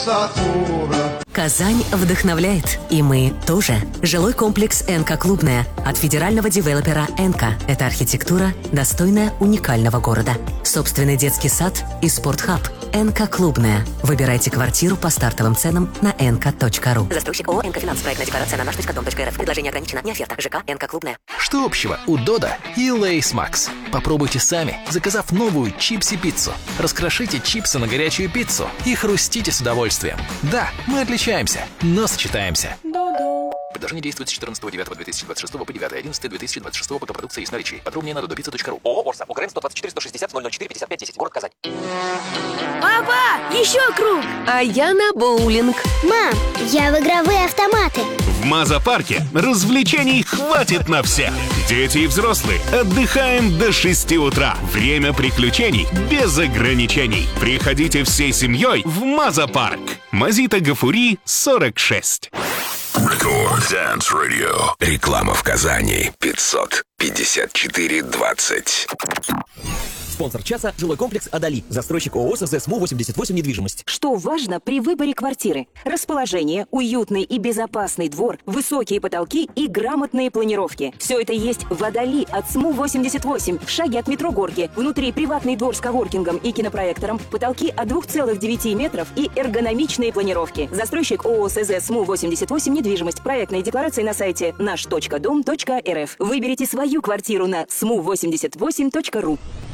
Сакура. Казань вдохновляет, и мы тоже. Жилой комплекс «НК Клубная» от федерального девелопера «НК». Это архитектура, достойная уникального города. Собственный детский сад и спортхаб. «НК Клубная». Выбирайте квартиру по стартовым ценам на nk.ru. Застройщик ООО «НК Финанс». Проектная декларация на наш.дом.рф. Предложение ограничено. Не оферта. ЖК «НК Клубная». Что общего у Дода и Лейс Макс? Попробуйте сами, заказав новую чипси-пиццу. Раскрошите чипсы на горячую пиццу и хрустите с удовольствием. Да, мы отличаемся, но сочетаемся. Предложение действует с 14.09.2026 по 9.11.2026 по продукции из наличия. Подробнее на dodopizza.ru. ООО «Орса». УГРН 124 160 004 55 10. Город Казань. Папа, еще круг! А я на боулинг. Мам, я в игровые автоматы. В Маза-парке развлечений хватит на всех. Дети и взрослые отдыхаем до 6 утра. Время приключений без ограничений. Приходите всей семьей в Маза-парк. Мазита Гафури, 46. Рекорд Dance Radio. Реклама в Казани. 554-20. Спонсор часа – жилой комплекс «Адали». Застройщик ООО «СЗ СМУ-88 недвижимость». Что важно при выборе квартиры? Расположение, уютный и безопасный двор, высокие потолки и грамотные планировки. Все это есть в «Адали» от СМУ-88, в шаге от метро Горки. Внутри приватный двор с коворкингом и кинопроектором, потолки от 2,9 метров и эргономичные планировки. Застройщик ООО «СЗ СМУ-88 недвижимость». Проектные декларации на сайте наш.дом.рф. Выберите свою квартиру на smu88.ru.